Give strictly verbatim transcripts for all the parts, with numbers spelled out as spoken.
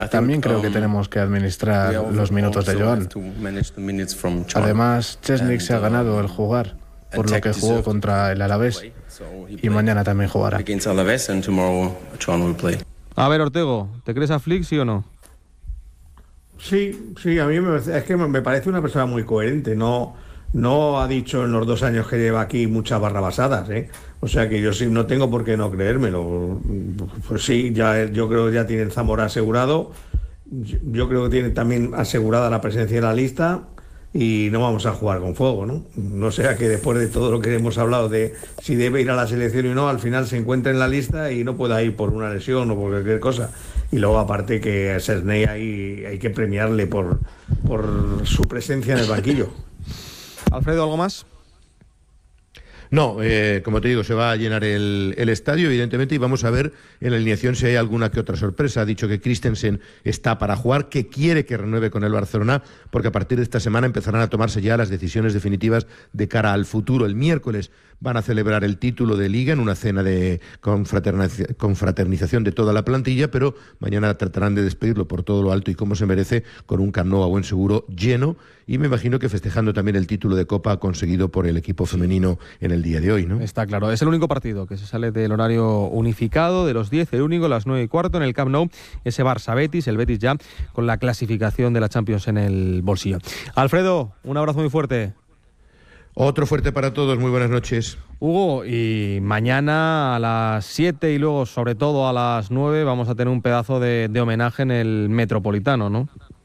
También creo que tenemos que administrar los minutos de Joan. Además, Szczęsny se ha ganado el jugar, por lo que jugó contra el Alavés, y mañana también jugará. A ver, Ortego, ¿te crees a Flick, sí o no? Sí, sí, a mí me, es que me parece una persona muy coherente. No, no ha dicho en los dos años que lleva aquí muchas barrabasadas, ¿eh? O sea que yo sí no tengo por qué no creérmelo. Pues sí, ya yo creo que ya tienen Zamora asegurado. Yo, yo creo que tiene también asegurada la presencia en la lista y no vamos a jugar con fuego, ¿no? No sea que después de todo lo que hemos hablado de si debe ir a la selección y no, al final se encuentre en la lista y no pueda ir por una lesión o por cualquier cosa. Y luego aparte que a Szczęsny ahí hay que premiarle por, por su presencia en el banquillo. Alfredo, ¿algo más? No, eh, como te digo, se va a llenar el, el estadio, evidentemente, y vamos a ver en la alineación si hay alguna que otra sorpresa. Ha dicho que Christensen está para jugar, que quiere que renueve con el Barcelona, porque a partir de esta semana empezarán a tomarse ya las decisiones definitivas de cara al futuro. El miércoles van a celebrar el título de Liga en una cena de confraterniz- confraternización de toda la plantilla, pero mañana tratarán de despedirlo por todo lo alto y como se merece, con un Camp Nou a buen seguro lleno, y me imagino que festejando también el título de Copa conseguido por el equipo femenino en el día de hoy, ¿no? Está claro, es el único partido que se sale del horario unificado de los diez, el único, las nueve y cuarto en el Camp Nou, ese Barça-Betis, el Betis ya con la clasificación de la Champions en el bolsillo. Alfredo, un abrazo muy fuerte. Otro fuerte para todos, muy buenas noches. Hugo, y mañana a las siete y luego sobre todo a las nueve vamos a tener un pedazo de, de homenaje en el Metropolitano, ¿no?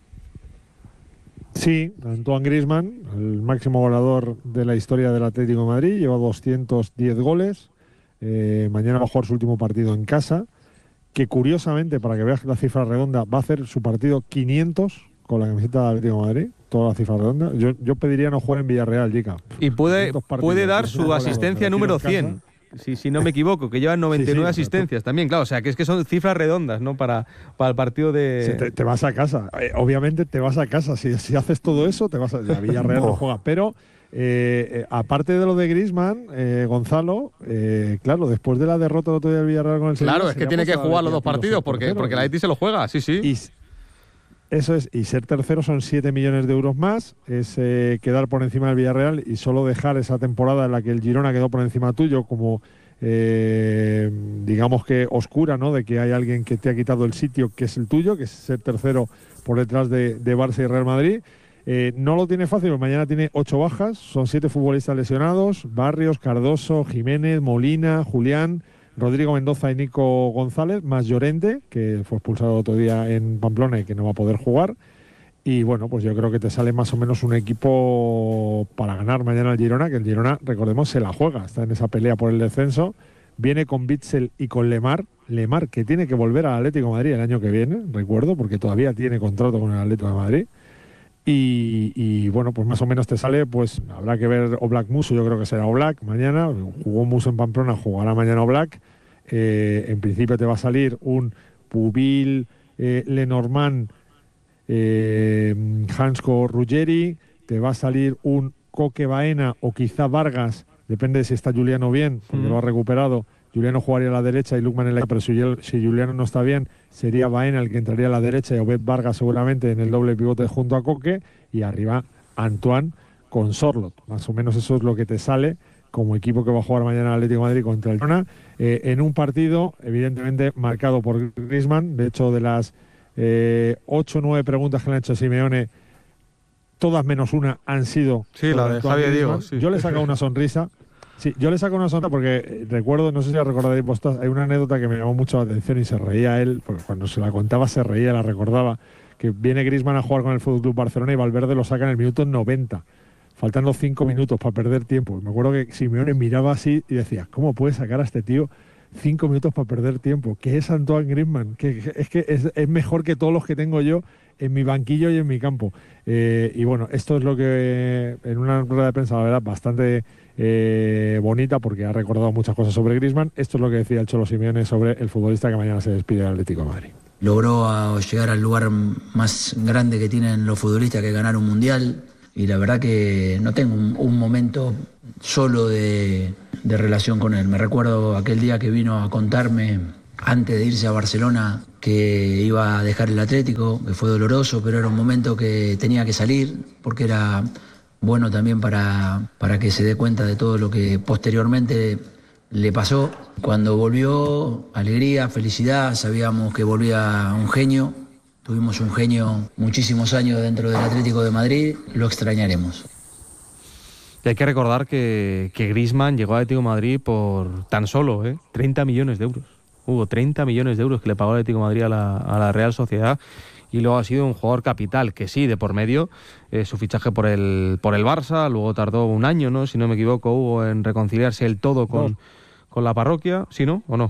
Sí, Antoine Griezmann, el máximo goleador de la historia del Atlético de Madrid, lleva doscientos diez goles, eh, mañana va a jugar su último partido en casa, que curiosamente, para que veas la cifra redonda, va a hacer su partido quinientos con la camiseta del Atlético de Madrid, toda la cifra redonda. Yo, yo pediría no jugar en Villarreal, Jica. Y puede, puede dar su asistencia número cien. Si, si no me equivoco, que llevan noventa y nueve sí, sí, asistencias también, claro, o sea, que es que son cifras redondas, ¿no? Para, para el partido de... Sí, te, te vas a casa, eh, obviamente te vas a casa, si, si haces todo eso, te vas a... La Villarreal no juega, pero eh, eh, aparte de lo de Griezmann, eh, Gonzalo, eh, claro, después de la derrota del otro día del Villarreal con el Sevilla... Claro, es que tiene que jugar los dos partidos, porque, porque la Betis se lo juega, sí, sí. Y, eso es, y ser tercero son siete millones de euros más, es eh, quedar por encima del Villarreal y solo dejar esa temporada en la que el Girona quedó por encima tuyo como, eh, digamos que oscura, ¿no? De que hay alguien que te ha quitado el sitio que es el tuyo, que es ser tercero por detrás de, de Barça y Real Madrid. Eh, no lo tiene fácil, porque mañana tiene ocho bajas, son siete futbolistas lesionados, Barrios, Cardoso, Jiménez, Molina, Julián, Rodrigo Mendoza y Nico González, más Llorente, que fue expulsado el otro día en Pamplona y que no va a poder jugar. Y bueno, pues yo creo que te sale más o menos un equipo para ganar mañana el Girona, que el Girona, recordemos, se la juega, está en esa pelea por el descenso. Viene con Bitzel y con Lemar. Lemar, que tiene que volver al Atlético de Madrid el año que viene, recuerdo, porque todavía tiene contrato con el Atlético de Madrid. Y, y bueno, pues más o menos te sale, pues habrá que ver Oblak Musso, yo creo que será Oblak mañana, jugó Musso en Pamplona, jugará mañana Oblak, eh, en principio te va a salir un Pubil, eh, Lenormand, eh, Hansko Ruggeri, te va a salir un Coque Baena o quizá Vargas, depende de si está Juliano bien, porque mm. lo ha recuperado. Juliano jugaría a la derecha y Lukman en la... Pero si, si Juliano no está bien, sería Baena el que entraría a la derecha y Obed Vargas seguramente en el doble pivote junto a Coque. Y arriba Antoine con Sorloth. Más o menos eso es lo que te sale como equipo que va a jugar mañana el Atlético de Madrid contra el Girona. Eh, en un partido, evidentemente, marcado por Griezmann. De hecho, de las eh, ocho o nueve preguntas que le han hecho a Simeone, todas menos una han sido... Sí, la de Javier Diego. Sí. Yo le he sacado una sonrisa. Sí, yo le saco una sonrisa porque eh, recuerdo, no sé si la recordaréis vosotros, hay una anécdota que me llamó mucho la atención y se reía él, porque cuando se la contaba se reía, la recordaba, que viene Griezmann a jugar con el F C Barcelona y Valverde lo saca en el minuto noventa, faltando cinco minutos para perder tiempo. Me acuerdo que Simeone miraba así y decía, ¿cómo puede sacar a este tío cinco minutos para perder tiempo? ¿Qué es Antoine Griezmann? Que, que, es que es, es mejor que todos los que tengo yo en mi banquillo y en mi campo. Eh, y bueno, esto es lo que eh, en una rueda de prensa, la verdad, bastante... Eh, bonita porque ha recordado muchas cosas sobre Griezmann. Esto es lo que decía el Cholo Simeone sobre el futbolista que mañana se despide del Atlético de Madrid. Logró llegar al lugar más grande que tienen los futbolistas, que ganar un mundial, y la verdad que no tengo un, un momento solo de, de relación con él. Me recuerdo aquel día que vino a contarme antes de irse a Barcelona que iba a dejar el Atlético, que fue doloroso, pero era un momento que tenía que salir porque era bueno también para, para que se dé cuenta de todo lo que posteriormente le pasó. Cuando volvió, alegría, felicidad, sabíamos que volvía un genio, tuvimos un genio muchísimos años dentro del Atlético de Madrid, lo extrañaremos. Y hay que recordar que, que Griezmann llegó a Atlético de Madrid por tan solo ¿eh? treinta millones de euros. Hubo treinta millones de euros que le pagó el Atlético de Madrid a la, a la Real Sociedad, y luego ha sido un jugador capital, que sí, de por medio, eh, su fichaje por el por el Barça, luego tardó un año, ¿no? Si no me equivoco, Hugo, en reconciliarse el todo con, no. con la parroquia, ¿sí, no? ¿O no?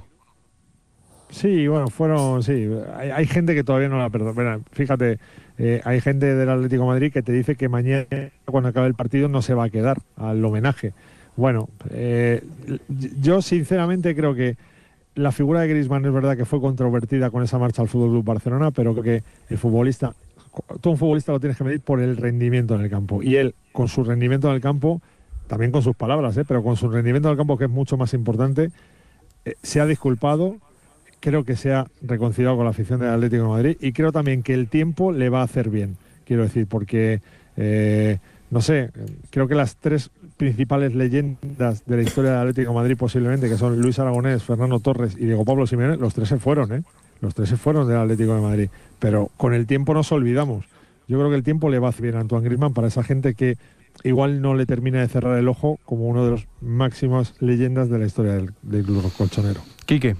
Sí, bueno, fueron, sí, hay, hay gente que todavía no la perdona. Fíjate, eh, hay gente del Atlético de Madrid que te dice que mañana, cuando acabe el partido, no se va a quedar al homenaje. Bueno, eh, yo sinceramente creo que la figura de Griezmann es verdad que fue controvertida con esa marcha al Fútbol Club Barcelona, pero creo que el futbolista, todo un futbolista lo tienes que medir por el rendimiento en el campo. Y él, con su rendimiento en el campo, también con sus palabras, ¿eh? pero con su rendimiento en el campo, que es mucho más importante, eh, se ha disculpado, creo que se ha reconciliado con la afición del Atlético de Madrid, y creo también que el tiempo le va a hacer bien, quiero decir, porque, eh, no sé, creo que las tres principales leyendas de la historia del Atlético de Madrid posiblemente, que son Luis Aragonés, Fernando Torres y Diego Pablo Simeone, los tres se fueron, ¿eh? Los tres se fueron del Atlético de Madrid. Pero con el tiempo nos olvidamos. Yo creo que el tiempo le va a hacer bien a Antoine Griezmann para esa gente que igual no le termina de cerrar el ojo como uno de los máximas leyendas de la historia del, del club colchonero. Quique.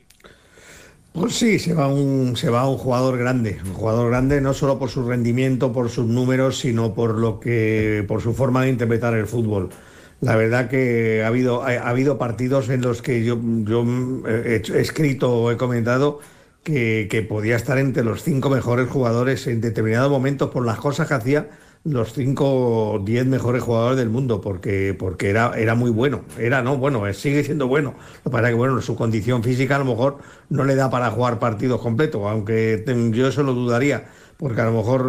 Pues sí, se va un se va un jugador grande, un jugador grande no solo por su rendimiento, por sus números, sino por lo que por su forma de interpretar el fútbol. La verdad que ha habido ha, ha habido partidos en los que yo yo he, he escrito o he comentado que, que podía estar entre los cinco mejores jugadores en determinados momentos por las cosas que hacía, los cinco o diez mejores jugadores del mundo, porque, porque era, era muy bueno. Era, no, bueno, sigue siendo bueno. Lo que pasa es que, bueno, su condición física a lo mejor no le da para jugar partidos completos, aunque yo eso lo dudaría, porque a lo mejor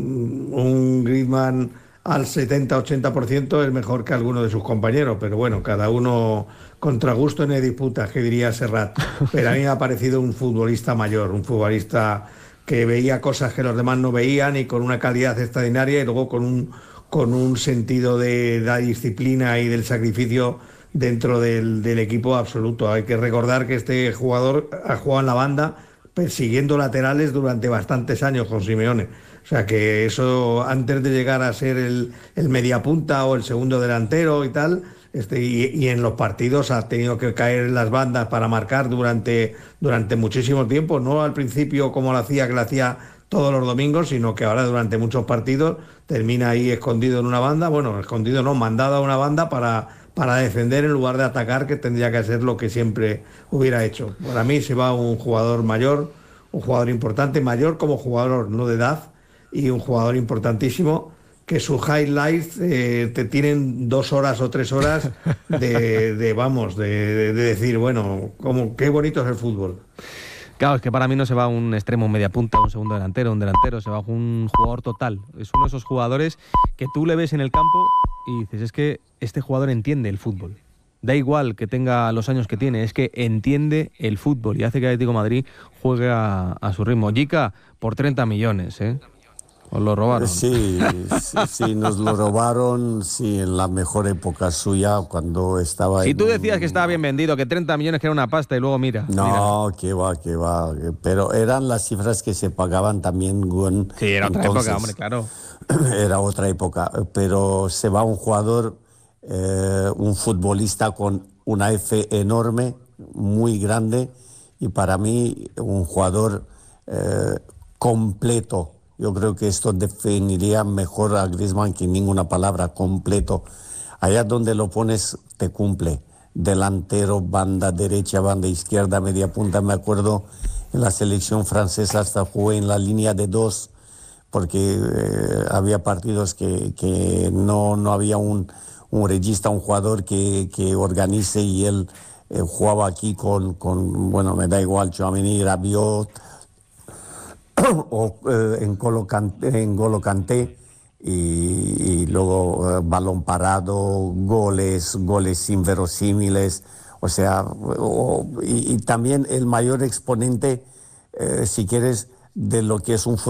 un Griezmann al setenta ochenta por ciento es mejor que alguno de sus compañeros, pero bueno, cada uno contra gusto no hay disputas, que diría Serrat. Pero a mí me ha parecido un futbolista mayor, un futbolista que veía cosas que los demás no veían y con una calidad extraordinaria, y luego con un, con un sentido de la disciplina y del sacrificio dentro del, del equipo absoluto. Hay que recordar que este jugador ha jugado en la banda persiguiendo laterales durante bastantes años con Simeone. O sea que eso, antes de llegar a ser el, el mediapunta o el segundo delantero y tal, este, y, y en los partidos ha tenido que caer en las bandas para marcar durante, durante muchísimo tiempo, no al principio como lo hacía, que lo hacía todos los domingos, sino que ahora durante muchos partidos termina ahí escondido en una banda, bueno, escondido no, mandado a una banda para, para defender en lugar de atacar, que tendría que ser lo que siempre hubiera hecho. Para mí se va un jugador mayor, un jugador importante, mayor como jugador, no de edad, y un jugador importantísimo, que sus highlights eh, te tienen dos horas o tres horas de, de vamos, de, de, de decir, bueno, como, qué bonito es el fútbol. Claro, es que para mí no se va un extremo, un media punta, un segundo delantero, un delantero, se va un jugador total. Es uno de esos jugadores que tú le ves en el campo y dices, es que este jugador entiende el fútbol. Da igual que tenga los años que tiene, es que entiende el fútbol y hace que Atlético de Madrid juegue a, a su ritmo. Jica, por treinta millones, ¿eh? ¿Os lo robaron? Sí, sí, sí, nos lo robaron, sí, en la mejor época suya, cuando estaba... Si tú decías un... que estaba bien vendido, que treinta millones que era una pasta, y luego mira... No, mira. que va, que va, pero eran las cifras que se pagaban también con... Sí, era otra entonces, época, hombre, claro. Era otra época, pero se va un jugador, eh, un futbolista con una F enorme, muy grande, y para mí un jugador eh, completo. Yo creo que esto definiría mejor a Griezmann que ninguna palabra, completo. Allá donde lo pones te cumple. Delantero, banda derecha, banda izquierda, media punta. Me acuerdo en la selección francesa hasta jugué en la línea de dos, porque eh, había partidos que, que no, no había un, un regista, un jugador que, que organice, y él eh, jugaba aquí con, con, bueno, me da igual, Tchouaméni, Rabiot, o eh, en N'Golo Kanté, en N'Golo Kanté y, y luego eh, balón parado, goles, goles inverosímiles, O sea, o, y, y también el mayor exponente, eh, si quieres, de lo que es un fútbol